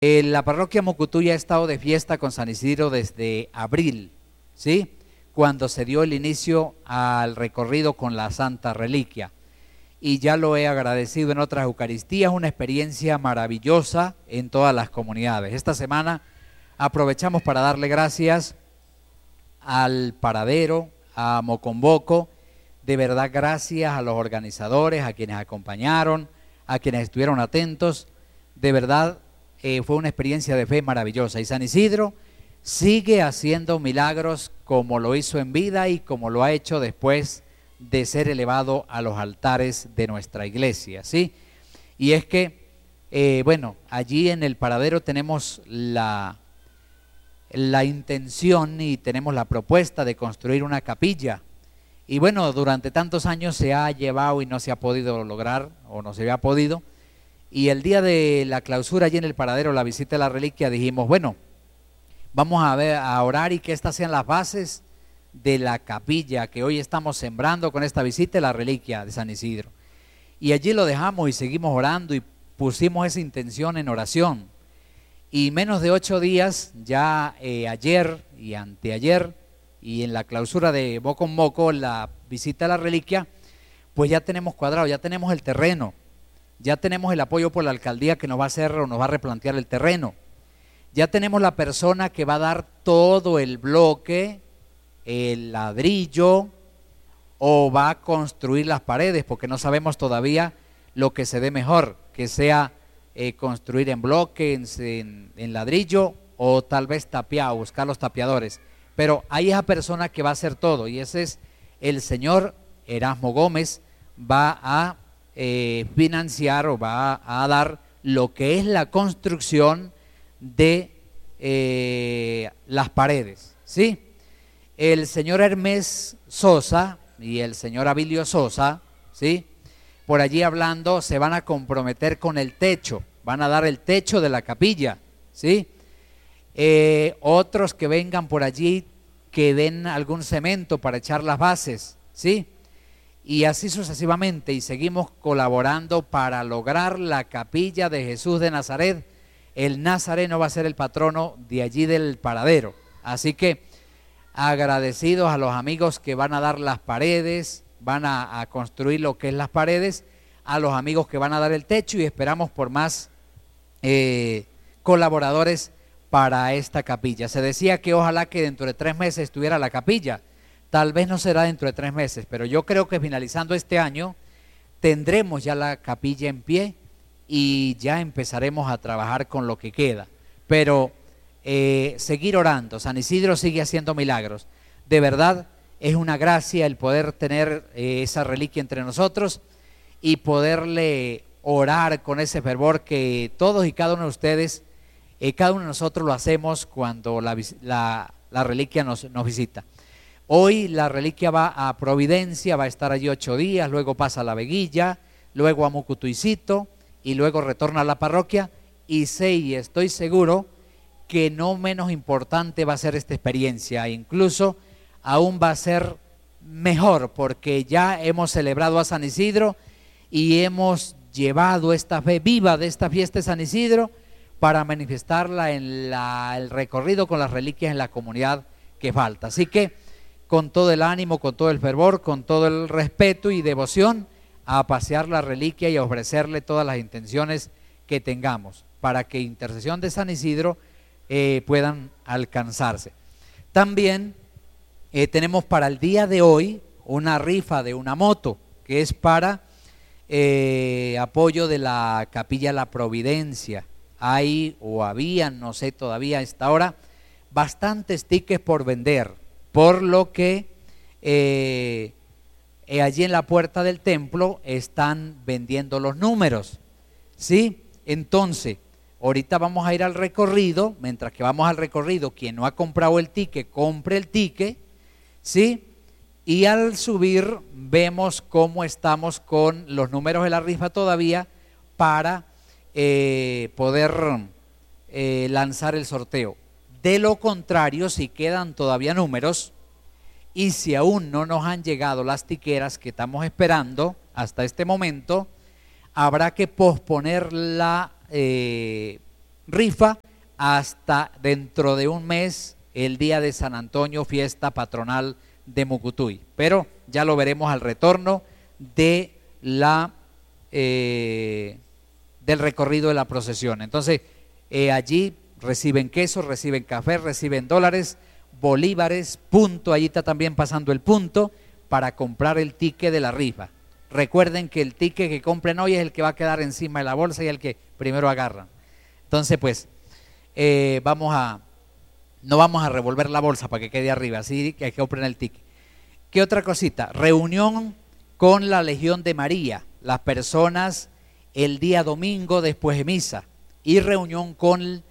La parroquia Mucutuya ha estado de fiesta con San Isidro desde abril, ¿sí? Cuando se dio el inicio al recorrido con la Santa Reliquia. Y ya lo he agradecido en otras Eucaristías, una experiencia maravillosa en todas las comunidades. Esta semana aprovechamos para darle gracias al Paradero, a Mocomboco, de verdad gracias a los organizadores, a quienes acompañaron, a quienes estuvieron atentos, de verdad fue una experiencia de fe maravillosa. Y San Isidro sigue haciendo milagros como lo hizo en vida y como lo ha hecho después de ser elevado a los altares de nuestra iglesia, ¿sí? Y es que, bueno, allí en el Paradero tenemos la intención y tenemos la propuesta de construir una capilla. Y bueno, durante tantos años se ha llevado y no se ha podido lograr, o no se había podido. Y el día de la clausura allí en el Paradero, la visita de la reliquia, dijimos, bueno, vamos a orar y que estas sean las bases de la capilla que hoy estamos sembrando con esta visita de la reliquia de San Isidro. Y allí lo dejamos y seguimos orando y pusimos esa intención en oración. Y menos de 8 días, ya ayer y anteayer, y en la clausura de Moco en Moco, la visita a la reliquia, pues ya tenemos cuadrado, ya tenemos el terreno, ya tenemos el apoyo por la alcaldía que nos va a hacer o nos va a replantear el terreno, ya tenemos la persona que va a dar todo el bloque, el ladrillo, o va a construir las paredes, porque no sabemos todavía lo que se dé mejor, que sea construir en bloque, en ladrillo, o tal vez tapiado, buscar los tapiadores. Pero hay esa persona que va a hacer todo, y ese es el señor Erasmo Gómez. Va a financiar o va a dar lo que es la construcción de las paredes, ¿sí? El señor Hermes Sosa y el señor Abilio Sosa, ¿sí?, por allí hablando, se van a comprometer con el techo, van a dar el techo de la capilla, ¿sí? Otros que vengan por allí que den algún cemento para echar las bases, ¿sí? Y así sucesivamente, y seguimos colaborando para lograr la capilla de Jesús de Nazaret. El Nazareno va a ser el patrono de allí del Paradero, así que agradecidos a los amigos que van a dar las paredes, van a construir lo que es las paredes, a los amigos que van a dar el techo, y esperamos por más colaboradores para esta capilla. Se decía que ojalá que dentro de 3 meses estuviera la capilla. Tal vez no será dentro de 3 meses, pero yo creo que finalizando este año tendremos ya la capilla en pie y ya empezaremos a trabajar con lo que queda. Pero seguir orando, San Isidro sigue haciendo milagros. De verdad es una gracia el poder tener esa reliquia entre nosotros y poderle orar con ese fervor que todos y cada uno de ustedes, cada uno de nosotros lo hacemos cuando la reliquia nos visita. Hoy la reliquia va a Providencia, va a estar allí 8 días, luego pasa a La Veguilla, luego a Mucutuicito y luego retorna a la parroquia. Y sé y estoy seguro que no menos importante va a ser esta experiencia, incluso aún va a ser mejor, porque ya hemos celebrado a San Isidro y hemos llevado esta fe viva de esta fiesta de San Isidro para manifestarla en el recorrido con las reliquias en la comunidad que falta. Así que con todo el ánimo, con todo el fervor, con todo el respeto y devoción, a pasear la reliquia y a ofrecerle todas las intenciones que tengamos para que intercesión de San Isidro puedan alcanzarse. También tenemos para el día de hoy una rifa de una moto que es para apoyo de la Capilla La Providencia. Hay o habían, no sé todavía a esta hora, bastantes tickets por vender, por lo que allí en la puerta del templo están vendiendo los números, ¿sí? Entonces, ahorita vamos a ir al recorrido. Mientras que vamos al recorrido, quien no ha comprado el ticket, compre el ticket, ¿sí? Y al subir vemos cómo estamos con los números de la rifa todavía para poder lanzar el sorteo. De lo contrario, si quedan todavía números y si aún no nos han llegado las tiqueras que estamos esperando hasta este momento, habrá que posponer la rifa hasta dentro de un mes, el día de San Antonio, fiesta patronal de Mucutuy. Pero ya lo veremos al retorno de del recorrido de la procesión. Entonces, allí reciben queso, reciben café, reciben dólares, bolívares, punto, allí está también pasando el punto para comprar el ticket de la rifa. Recuerden que el ticket que compren hoy es el que va a quedar encima de la bolsa y el que primero agarran. Entonces, pues, no vamos a revolver la bolsa para que quede arriba, así que compren el ticket. ¿Qué otra cosita? Reunión con la Legión de María, las personas el día domingo después de misa, y reunión con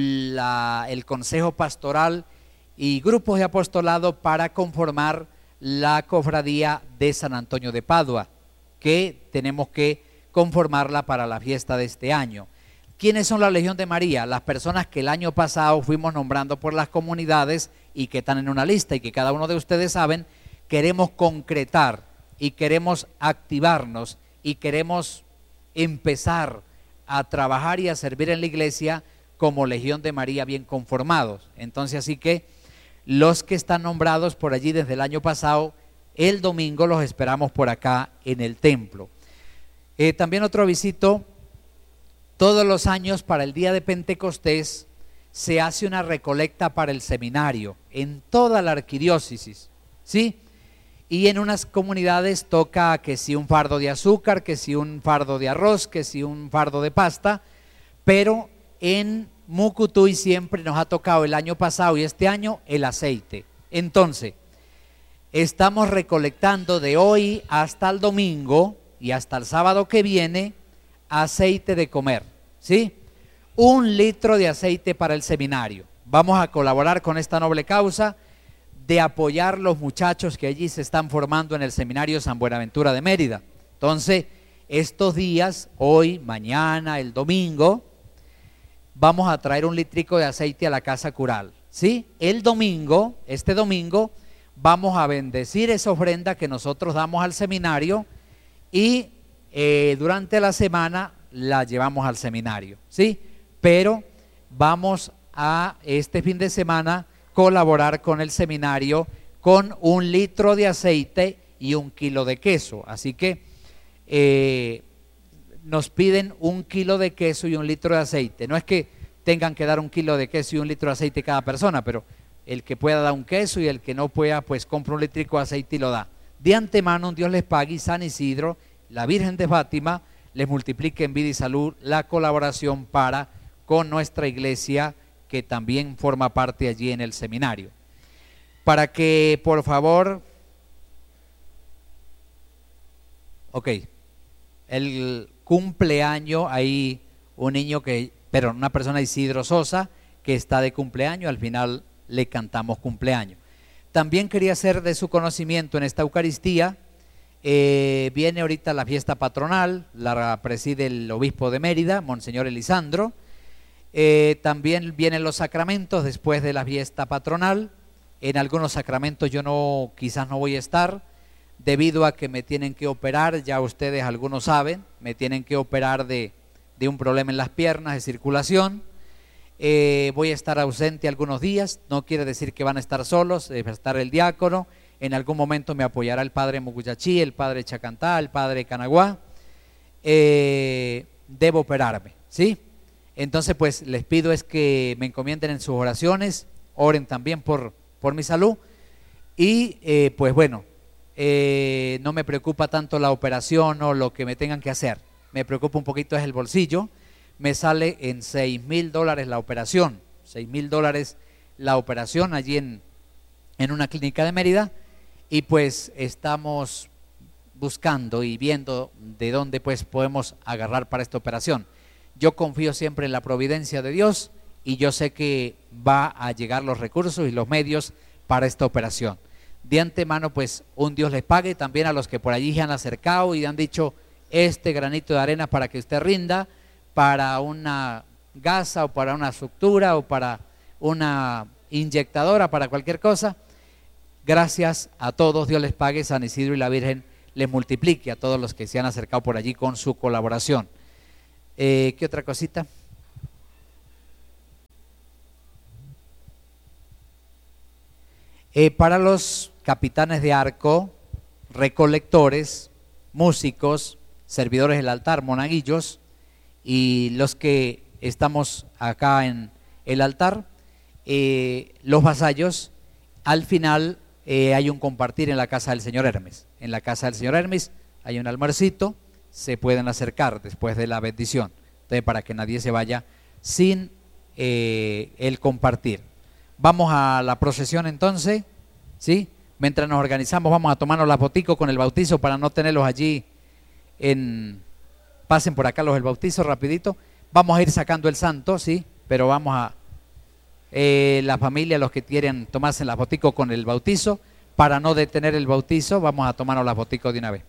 el Consejo Pastoral y grupos de apostolado para conformar la cofradía de San Antonio de Padua, que tenemos que conformarla para la fiesta de este año. ¿Quiénes son la Legión de María? Las personas que el año pasado fuimos nombrando por las comunidades y que están en una lista y que cada uno de ustedes saben. Queremos concretar y queremos activarnos y queremos empezar a trabajar y a servir en la iglesia como Legión de María bien conformados. Entonces, así que los que están nombrados por allí desde el año pasado, el domingo los esperamos por acá en el templo. También otro avisito: todos los años para el día de Pentecostés se hace una recolecta para el seminario en toda la arquidiócesis, ¿sí? Y en unas comunidades toca que si un fardo de azúcar, que si un fardo de arroz, que si un fardo de pasta, pero en Mucutuy siempre nos ha tocado el año pasado y este año el aceite. Entonces, estamos recolectando de hoy hasta el domingo y hasta el sábado que viene aceite de comer, ¿sí? 1 litro de aceite para el seminario. Vamos a colaborar con esta noble causa de apoyar los muchachos que allí se están formando en el seminario San Buenaventura de Mérida. Entonces, estos días, hoy, mañana, el domingo, vamos a traer 1 litrico de aceite a la casa cural, ¿sí? El domingo, este domingo, vamos a bendecir esa ofrenda que nosotros damos al seminario y durante la semana la llevamos al seminario, ¿sí? Pero vamos a este fin de semana colaborar con el seminario con 1 litro de aceite y 1 kilo de queso. Así que nos piden 1 kilo de queso y 1 litro de aceite. No es que tengan que dar 1 kilo de queso y 1 litro de aceite cada persona, pero el que pueda dar un queso y el que no pueda, pues compra 1 litrico de aceite y lo da. De antemano, Dios les pague, y San Isidro, la Virgen de Fátima, les multiplique en vida y salud la colaboración para con nuestra iglesia, que también forma parte allí en el seminario. Para que, por favor, el cumpleaños, hay un niño una persona, Isidro Sosa, que está de cumpleaños, al final le cantamos cumpleaños. También quería hacer de su conocimiento en esta Eucaristía, viene ahorita la fiesta patronal, la preside el obispo de Mérida, Monseñor Elisandro. También vienen los sacramentos después de la fiesta patronal. En algunos sacramentos yo quizás no voy a estar, debido a que me tienen que operar, ya ustedes algunos saben, me tienen que operar de un problema en las piernas, de circulación. Voy a estar ausente algunos días, no quiere decir que van a estar solos, va a estar el diácono, en algún momento me apoyará el padre Mucuyachí, el padre Chacantá, el padre Canaguá. Debo operarme, ¿sí? Entonces, pues les pido es que me encomienden en sus oraciones, oren también por mi salud y pues bueno, no me preocupa tanto la operación o lo que me tengan que hacer, me preocupa un poquito es el bolsillo. Me sale en $6,000 la operación, $6,000 la operación allí en una clínica de Mérida, y pues estamos buscando y viendo de dónde pues podemos agarrar para esta operación. Yo confío siempre en la providencia de Dios y yo sé que va a llegar los recursos y los medios para esta operación. De antemano, pues un Dios les pague, también a los que por allí se han acercado y han dicho este granito de arena para que usted rinda, para una gasa o para una sutura o para una inyectadora, para cualquier cosa. Gracias a todos, Dios les pague, San Isidro y la Virgen les multiplique a todos los que se han acercado por allí con su colaboración. ¿Qué otra cosita? Para los capitanes de arco, recolectores, músicos, servidores del altar, monaguillos y los que estamos acá en el altar, los vasallos, al final hay un compartir en la casa del señor Hermes. En la casa del señor Hermes hay un almuercito, se pueden acercar después de la bendición. Entonces, para que nadie se vaya sin el compartir. Vamos a la procesión entonces, ¿sí? Mientras nos organizamos vamos a tomarnos las foticos con el bautizo para no tenerlos allí pasen por acá los del bautizo rapidito. Vamos a ir sacando el santo, ¿sí? Pero vamos a la familia, los que quieren tomarse las foticos con el bautizo, para no detener el bautizo, vamos a tomarnos las foticos de una vez.